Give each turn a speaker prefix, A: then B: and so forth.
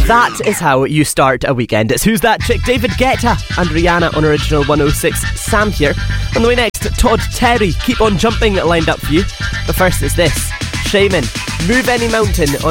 A: That is how you start a weekend. It's Who's That Chick? David Guetta and Rihanna on Original 106. Sam here. On the way next, Todd Terry, Keep On Jumping lined up for you. But first it's this, Shaman, Move Any Mountain on